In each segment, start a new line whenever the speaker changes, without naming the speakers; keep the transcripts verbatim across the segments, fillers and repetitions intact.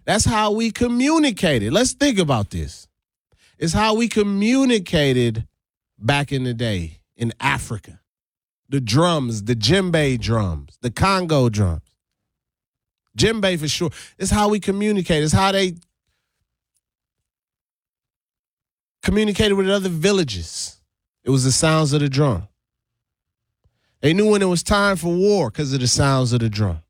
That's how we communicated. Let's think about this. It's how we communicated back in the day in Africa. The drums, the djembe drums, the Congo drums. Djembe for sure. It's how we communicate. It's how they communicated with other villages. It was the sounds of the drum. They knew when it was time for war because of the sounds of the drum.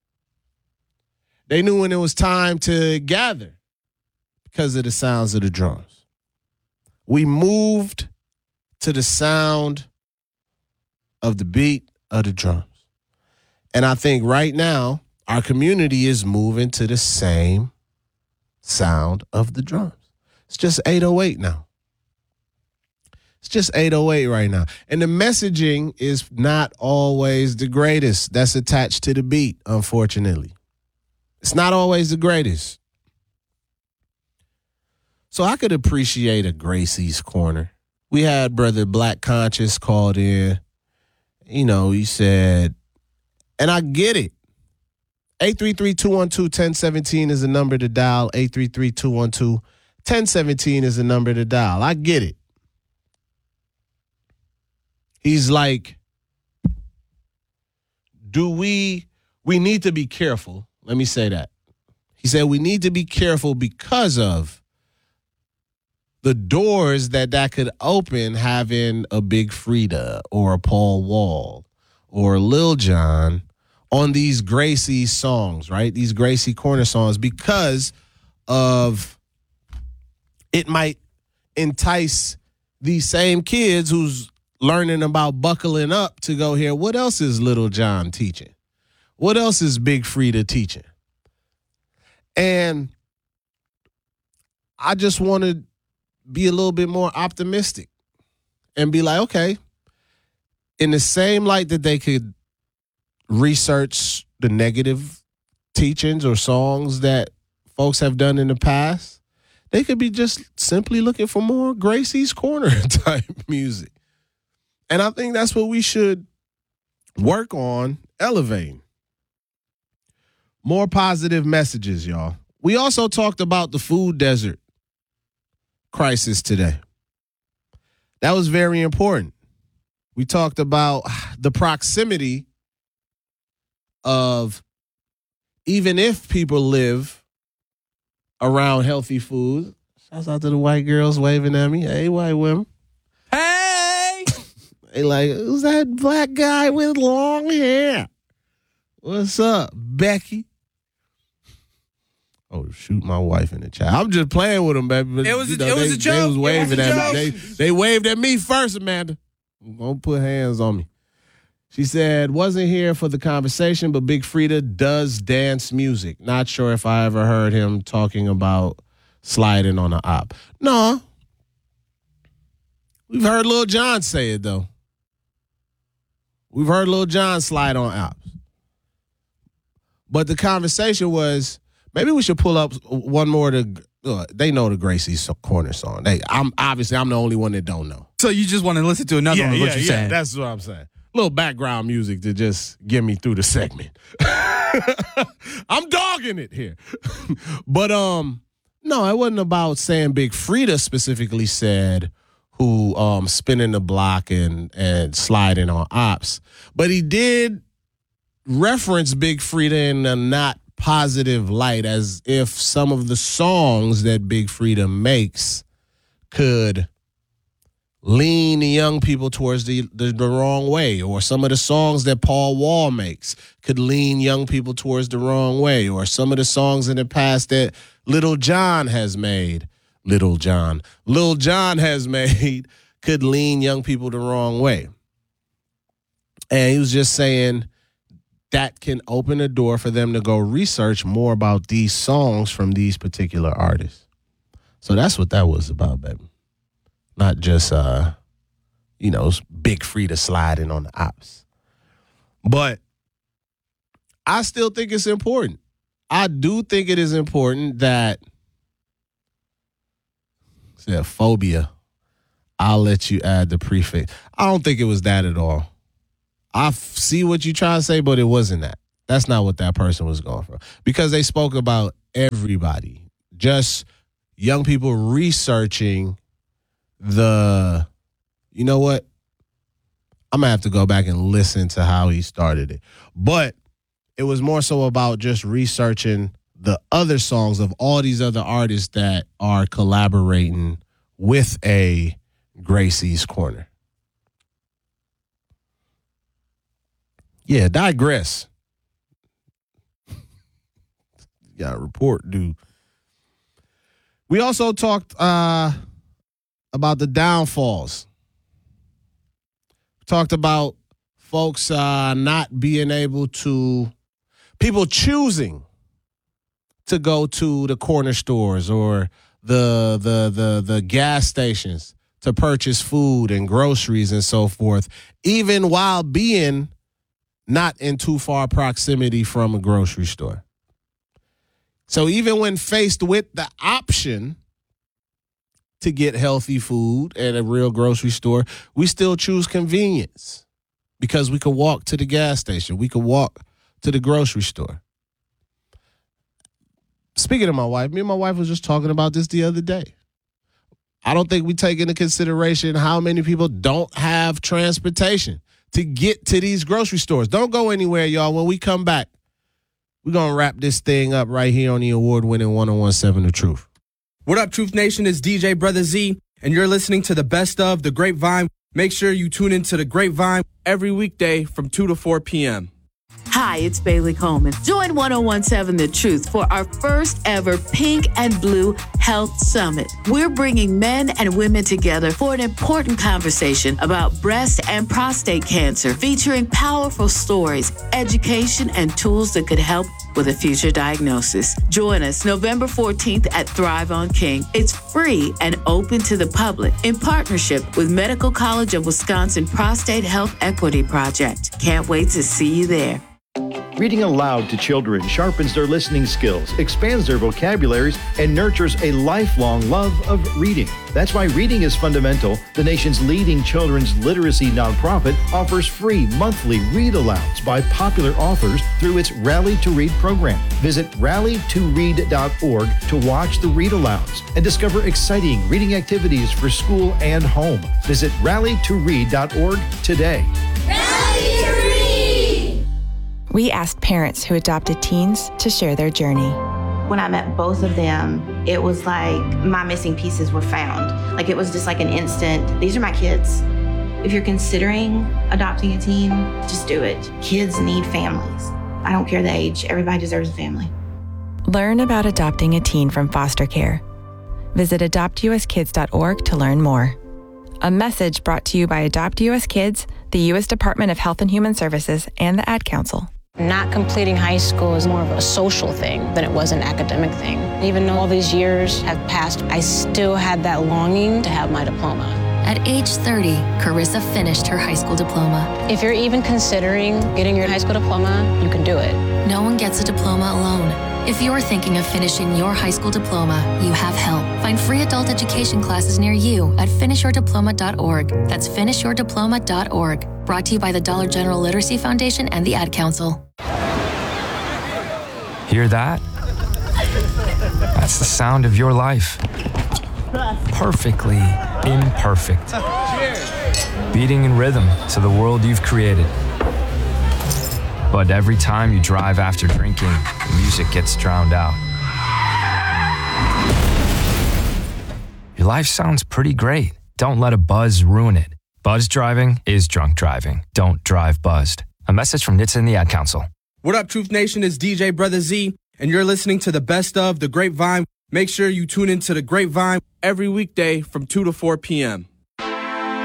They knew when it was time to gather because of the sounds of the drums. We moved to the sound of the beat of the drums. And I think right now, our community is moving to the same sound of the drums. It's just eight oh eight now. It's just eight oh eight right now. And the messaging is not always the greatest that's attached to the beat, unfortunately. It's not always the greatest. So I could appreciate a Gracie's Corner. We had Brother Black Conscious called in. You know, he said, and I get it. eight three three, two one two, one oh one seven is the number to dial. eight three three, two one two, one oh one seven is the number to dial. I get it. He's like, do we, we need to be careful. Let me say that. He said we need to be careful because of the doors that that could open having a Big Freedia or a Paul Wall or Lil Jon on these Gracie songs, right? These Gracie Corner songs, because of it might entice these same kids who's learning about buckling up to go here. What else is Lil Jon teaching? What else is Big Freedia teaching? And I just want to be a little bit more optimistic and be like, okay, in the same light that they could research the negative teachings or songs that folks have done in the past, they could be just simply looking for more Gracie's Corner type music. And I think that's what we should work on elevating. More positive messages, y'all. We also talked about the food desert crisis today. That was very important. We talked about the proximity of, even if people live around healthy food. Shouts out to the white girls waving at me. Hey, white women.
Hey!
They like, who's that black guy with long hair? What's up, Becky? Oh, shoot my wife in the chat. I'm just playing with them, baby.
It was a,
you know,
it was
they,
a joke.
They was waving
it was a
at
joke.
me. They, they waved at me first, Amanda. Don't put hands on me. She said, wasn't here for the conversation, but Big Freedia does dance music. Not sure if I ever heard him talking about sliding on an op. No. We've heard Lil Jon say it, though. We've heard Lil Jon slide on ops. But the conversation was, maybe we should pull up one more to, uh, they know the Gracie's Corner song. They, I'm obviously, I'm the only one that don't know.
So you just want to listen to another
yeah,
one of
yeah,
what you're
yeah,
saying.
That's what I'm saying. A little background music to just get me through the segment. I'm dogging it here. But um, no, it wasn't about saying Big Freedia specifically said who um spinning the block and and sliding on ops. But he did reference Big Freedia in a not positive light, as if some of the songs that Big Freedia makes could lean the young people towards the, the, the wrong way, or some of the songs that Paul Wall makes could lean young people towards the wrong way, or some of the songs in the past that Lil Jon has made, Lil Jon, Lil Jon has made could lean young people the wrong way. And he was just saying that can open a door for them to go research more about these songs from these particular artists. So that's what that was about, baby. Not just, uh, you know, Big Freedia sliding on the ops. But I still think it's important. I do think it is important that, said phobia, I'll let you add the prefix. I don't think it was that at all. I f- see what you're trying to say, but it wasn't that. That's not what that person was going for. Because they spoke about everybody. Just young people researching the, you know what? I'm going to have to go back and listen to how he started it. But it was more so about just researching the other songs of all these other artists that are collaborating with a Gracie's Corner. Yeah, digress. Got a report due. We also talked uh, about the downfalls. We talked about folks uh, not being able to, people choosing to go to the corner stores or the the the the gas stations to purchase food and groceries and so forth, even while being not in too far proximity from a grocery store. So even when faced with the option to get healthy food at a real grocery store, we still choose convenience because we could walk to the gas station. We could walk to the grocery store. Speaking of my wife, me and my wife was just talking about this the other day. I don't think we take into consideration how many people don't have transportation to get to these grocery stores. Don't go anywhere, y'all. When we come back, we're going to wrap this thing up right here on the award-winning one oh one point seven The Truth.
What up, Truth Nation? It's D J Brother Z, and you're listening to the best of The Grapevine. Make sure you tune into The Grapevine every weekday from two to four p.m.
Hi, it's Bailey Coleman. Join one oh one point seven The Truth for our first ever Pink and Blue Health Summit. We're bringing men and women together for an important conversation about breast and prostate cancer, featuring powerful stories, education, and tools that could help with a future diagnosis. Join us November fourteenth at Thrive on King. It's free and open to the public in partnership with Medical College of Wisconsin Prostate Health Equity Project. Can't wait to see you there.
Reading aloud to children sharpens their listening skills, expands their vocabularies, and nurtures a lifelong love of reading. That's why Reading is Fundamental, the nation's leading children's literacy nonprofit, offers free monthly read-alouds by popular authors through its Rally to Read program. Visit rally to read dot org to watch the read-alouds and discover exciting reading activities for school and home. Visit rally to read dot org today.
Rally to Read!
We asked parents who adopted teens to share their journey.
When I met both of them, it was like my missing pieces were found. Like it was just like an instant, these are my kids. If you're considering adopting a teen, just do it. Kids need families. I don't care the age, everybody deserves a family.
Learn about adopting a teen from foster care. Visit adopt u s kids dot org to learn more. A message brought to you by Adopt U S Kids, the U S Department of Health and Human Services, and the Ad Council.
Not completing high school is more of a social thing than it was an academic thing. Even though all these years have passed, I still had that longing to have my diploma.
At age thirty, Carissa finished her high school diploma.
If you're even considering getting your high school diploma, you can do it.
No one gets a diploma alone. If you're thinking of finishing your high school diploma, you have help. Find free adult education classes near you at finish your diploma dot org. That's finish your diploma dot org. Brought to you by the Dollar General Literacy Foundation and the Ad Council.
Hear that? That's the sound of your life. Perfectly imperfect. Beating in rhythm to the world you've created. But every time you drive after drinking, the music gets drowned out. Your life sounds pretty great. Don't let a buzz ruin it. Buzz driving is drunk driving. Don't drive buzzed. A message from N H T S A and the Ad Council.
What up, Truth Nation? It's D J Brother Z, and you're listening to the best of The Grapevine. Make sure you tune into The Grapevine every weekday from two to four p.m.